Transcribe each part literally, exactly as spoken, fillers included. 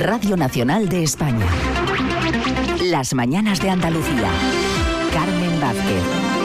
Radio Nacional de España. Las mañanas de Andalucía. Carmen Vázquez.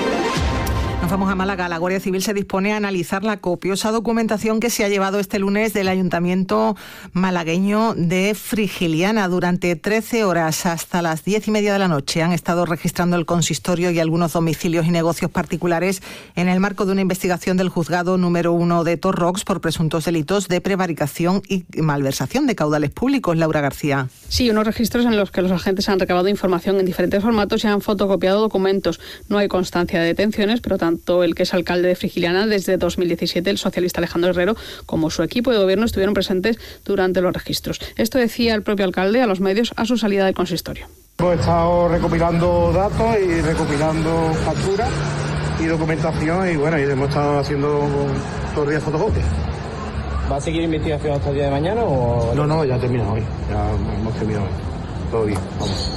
Nos vamos a Málaga. La Guardia Civil se dispone a analizar la copiosa documentación que se ha llevado este lunes del Ayuntamiento malagueño de Frigiliana. Durante trece horas hasta las diez y media de la noche han estado registrando el consistorio y algunos domicilios y negocios particulares en el marco de una investigación del juzgado número uno de Torrox por presuntos delitos de prevaricación y malversación de caudales públicos. Laura García. Sí, unos registros en los que los agentes han recabado información en diferentes formatos y han fotocopiado documentos. No hay constancia de detenciones, pero tanto el que es alcalde de Frigiliana desde dos mil diecisiete, el socialista Alejandro Herrero, como su equipo de gobierno estuvieron presentes durante los registros. Esto decía el propio alcalde a los medios a su salida del consistorio. Hemos estado recopilando datos y recopilando facturas y documentación y bueno, y hemos estado haciendo todos los días fotocopias. ¿Va a seguir investigación hasta el día de mañana o...? No, no, ya terminado hoy. Ya hemos terminado hoy. Todo bien, vamos.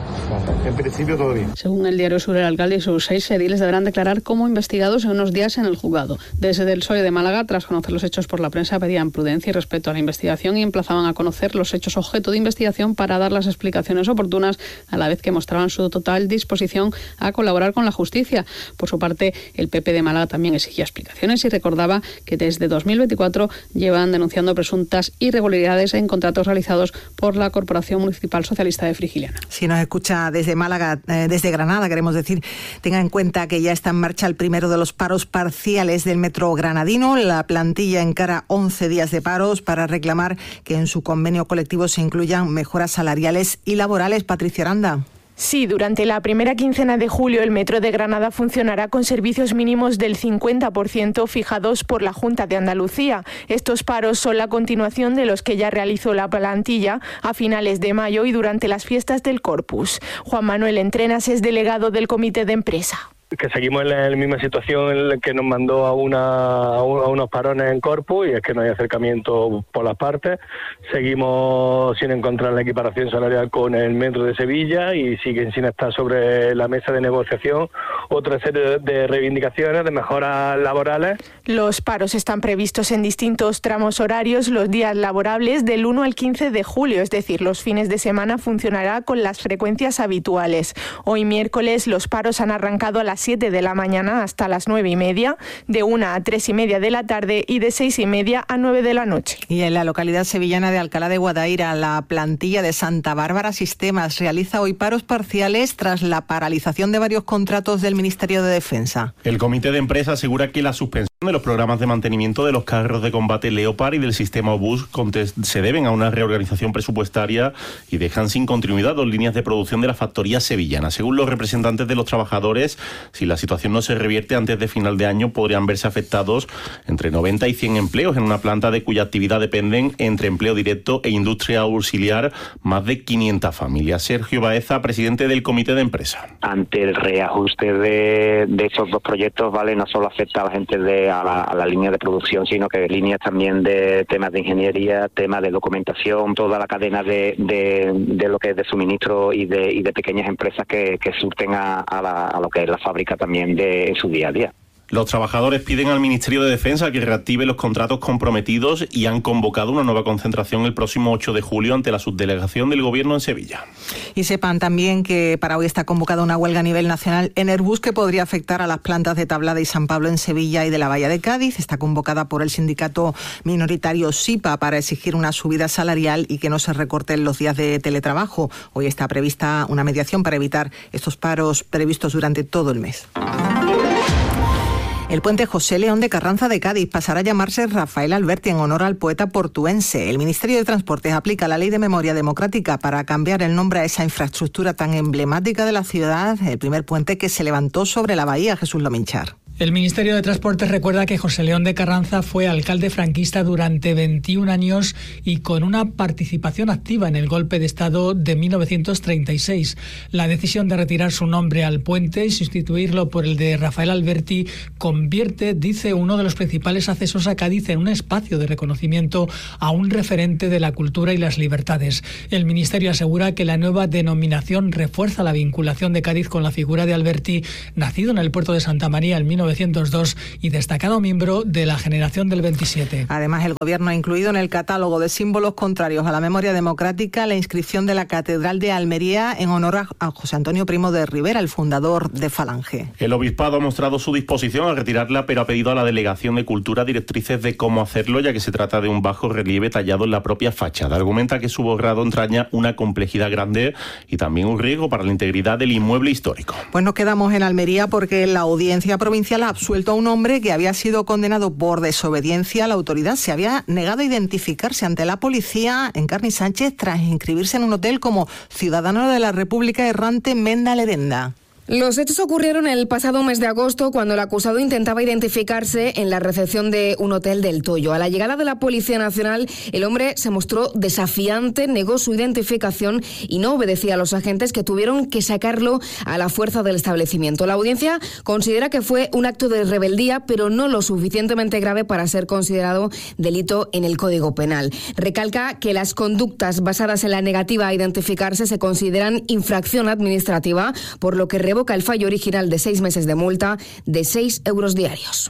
En principio todo bien. Según el diario Sur, el alcalde y sus seis ediles deberán declarar como investigados en unos días en el juzgado. Desde el P S O E de Málaga, tras conocer los hechos por la prensa, pedían prudencia y respeto a la investigación y emplazaban a conocer los hechos objeto de investigación para dar las explicaciones oportunas, a la vez que mostraban su total disposición a colaborar con la justicia. Por su parte, el P P de Málaga también exigía explicaciones y recordaba que desde dos mil veinticuatro llevan denunciando presuntas irregularidades en contratos realizados por la Corporación Municipal Socialista de Frigiliana. Si nos escucha desde Málaga, eh, desde Granada, queremos decir, tenga en cuenta que ya está en marcha el primero de los paros parciales del metro granadino. La plantilla encara once días de paros para reclamar que en su convenio colectivo se incluyan mejoras salariales y laborales. Patricia Aranda. Sí, durante la primera quincena de julio el Metro de Granada funcionará con servicios mínimos del cincuenta por ciento fijados por la Junta de Andalucía. Estos paros son la continuación de los que ya realizó la plantilla a finales de mayo y durante las fiestas del Corpus. Juan Manuel Entrenas es delegado del Comité de Empresa. Que seguimos en la misma situación en la que nos mandó a, una, a, un, a unos parones en Corpus, y es que no hay acercamiento por las partes. Seguimos sin encontrar la equiparación salarial con el Metro de Sevilla y siguen sin estar sobre la mesa de negociación otra serie de reivindicaciones de mejoras laborales. Los paros están previstos en distintos tramos horarios los días laborables del uno al quince de julio, es decir, los fines de semana funcionará con las frecuencias habituales. Hoy miércoles los paros han arrancado a las siete de la mañana hasta las nueve y media, de una a tres y media de la tarde y de seis y media a nueve de la noche. Y en la localidad sevillana de Alcalá de Guadaira, la plantilla de Santa Bárbara Sistemas realiza hoy paros parciales tras la paralización de varios contratos del Ministerio de Defensa. El comité de empresa asegura que la suspensión de los programas de mantenimiento de los carros de combate Leopard y del sistema Obús se deben a una reorganización presupuestaria y dejan sin continuidad dos líneas de producción de la factoría sevillana. Según los representantes de los trabajadores, si la situación no se revierte antes de final de año, podrían verse afectados entre noventa y cien empleos en una planta de cuya actividad dependen, entre empleo directo e industria auxiliar, más de quinientas familias. Sergio Baeza, presidente del comité de empresa. Ante el reajuste de, de esos dos proyectos, vale, no solo afecta a la gente de a la, a la línea de producción, sino que líneas también de temas de ingeniería, temas de documentación, toda la cadena de, de, de lo que es de suministro y de, y de pequeñas empresas que, que surten a, a, la, a lo que es la fábrica también de en su día a día. Los trabajadores piden al Ministerio de Defensa que reactive los contratos comprometidos y han convocado una nueva concentración el próximo ocho de julio ante la subdelegación del Gobierno en Sevilla. Y sepan también que para hoy está convocada una huelga a nivel nacional en Airbus que podría afectar a las plantas de Tablada y San Pablo en Sevilla y de la Bahía de Cádiz. Está convocada por el sindicato minoritario SIPA para exigir una subida salarial y que no se recorten los días de teletrabajo. Hoy está prevista una mediación para evitar estos paros previstos durante todo el mes. El puente José León de Carranza de Cádiz pasará a llamarse Rafael Alberti en honor al poeta portuense. El Ministerio de Transportes aplica la Ley de Memoria Democrática para cambiar el nombre a esa infraestructura tan emblemática de la ciudad, el primer puente que se levantó sobre la bahía. Jesús Lominchar. El Ministerio de Transportes recuerda que José León de Carranza fue alcalde franquista durante veintiún años y con una participación activa en el golpe de Estado de mil novecientos treinta y seis. La decisión de retirar su nombre al puente y sustituirlo por el de Rafael Alberti convierte, dice, uno de los principales accesos a Cádiz en un espacio de reconocimiento a un referente de la cultura y las libertades. El Ministerio asegura que la nueva denominación refuerza la vinculación de Cádiz con la figura de Alberti, nacido en el puerto de Santa María en mil novecientos novecientos dos y destacado miembro de la generación del veintisiete. Además, el Gobierno ha incluido en el catálogo de símbolos contrarios a la memoria democrática la inscripción de la Catedral de Almería en honor a José Antonio Primo de Rivera, el fundador de Falange. El obispado ha mostrado su disposición a retirarla, pero ha pedido a la Delegación de Cultura directrices de cómo hacerlo, ya que se trata de un bajo relieve tallado en la propia fachada. Argumenta que su borrado entraña una complejidad grande y también un riesgo para la integridad del inmueble histórico. Pues nos quedamos en Almería porque la Audiencia Provincial ha absuelto a un hombre que había sido condenado por desobediencia a la autoridad. Se había negado a identificarse ante la policía en Carni Sánchez tras inscribirse en un hotel como ciudadano de la República Errante Menda Lerenda. Los hechos ocurrieron el pasado mes de agosto cuando el acusado intentaba identificarse en la recepción de un hotel del Toyo. A la llegada de la Policía Nacional, el hombre se mostró desafiante, negó su identificación y no obedecía a los agentes, que tuvieron que sacarlo a la fuerza del establecimiento. La audiencia considera que fue un acto de rebeldía, pero no lo suficientemente grave para ser considerado delito en el Código Penal. Recalca que las conductas basadas en la negativa a identificarse se consideran infracción administrativa, por lo que revoca el fallo original de seis meses de multa de seis euros diarios.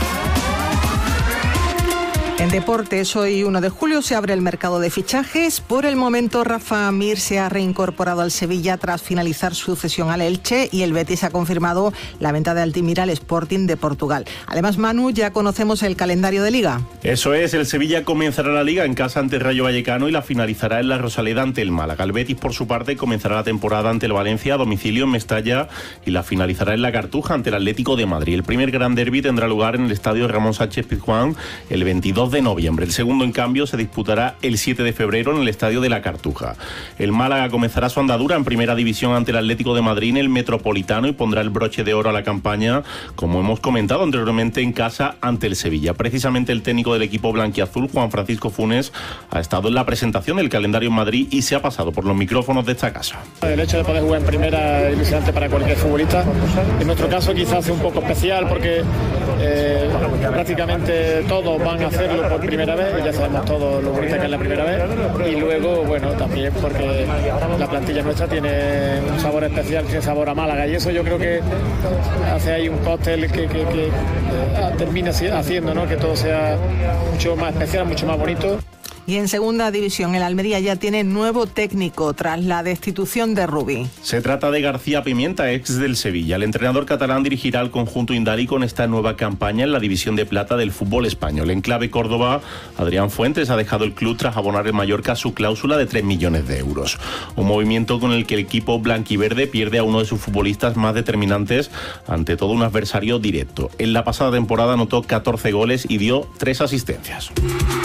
En deportes, hoy uno de julio se abre el mercado de fichajes. Por el momento, Rafa Mir se ha reincorporado al Sevilla tras finalizar su cesión al Elche y el Betis ha confirmado la venta de Altimira al Sporting de Portugal. Además, Manu, ya conocemos el calendario de Liga. Eso es, el Sevilla comenzará la Liga en casa ante el Rayo Vallecano y la finalizará en la Rosaleda ante el Málaga. El Betis, por su parte, comenzará la temporada ante el Valencia a domicilio en Mestalla y la finalizará en la Cartuja ante el Atlético de Madrid. El primer gran derbi tendrá lugar en el estadio Ramón Sánchez Pizjuán el veintidós de noviembre. El segundo, en cambio, se disputará el siete de febrero en el estadio de la Cartuja. El Málaga comenzará su andadura en primera división ante el Atlético de Madrid en el Metropolitano y pondrá el broche de oro a la campaña, como hemos comentado anteriormente, en casa ante el Sevilla. Precisamente el técnico del equipo blanquiazul, Juan Francisco Funes, ha estado en la presentación del calendario en Madrid y se ha pasado por los micrófonos de esta casa. El hecho de poder jugar en primera es ilusionante para cualquier futbolista. En nuestro caso quizás es un poco especial porque eh, prácticamente todos van a hacerlo por primera vez, ya sabemos todos lo bonita que es la primera vez, y luego, bueno, también porque la plantilla nuestra tiene un sabor especial, tiene sabor a Málaga, y eso yo creo que hace ahí un cóctel que, que, que eh, termina haciendo, ¿no?, que todo sea mucho más especial, mucho más bonito. Y en segunda división, el Almería ya tiene nuevo técnico tras la destitución de Rubí. Se trata de García Pimienta, ex del Sevilla. El entrenador catalán dirigirá al conjunto indarí con esta nueva campaña en la división de plata del fútbol español. En clave Córdoba, Adrián Fuentes ha dejado el club tras abonar en Mallorca su cláusula de tres millones de euros. Un movimiento con el que el equipo blanquiverde pierde a uno de sus futbolistas más determinantes ante todo un adversario directo. En la pasada temporada anotó catorce goles y dio tres asistencias.